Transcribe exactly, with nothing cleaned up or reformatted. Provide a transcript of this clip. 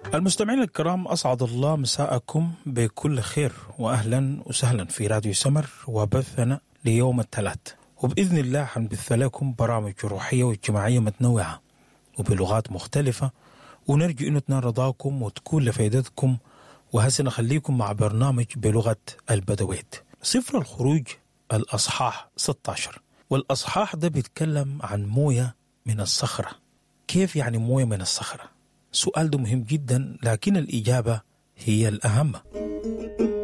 المستمعين الكرام، أسعد الله مساءكم بكل خير وأهلا وسهلا في راديو سمر وبثنا ليوم الثلاث، وبإذن الله حنبث لكم برامج روحية واجتماعية متنوعة وبلغات مختلفة، ونرجو أن تنال رضاكم وتكون لفائدتكم. وهسه نخليكم مع برنامج بلغة البدويت. سفر الخروج الأصحاح ستة عشر، والأصحاح ده بيتكلم عن موية من الصخرة. كيف يعني موية من الصخرة؟ سؤال ده مهم جدا، لكن الإجابة هي الأهم.